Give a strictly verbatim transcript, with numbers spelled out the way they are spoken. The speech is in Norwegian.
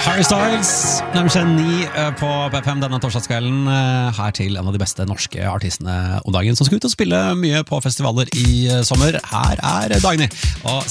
Harry Styles, nærmer seg ni på P fem denne torsdagskvelden, her til en av de beste norske artistene om dagen, som skal ut og spille mye på festivaler i sommer. Her er Dagny og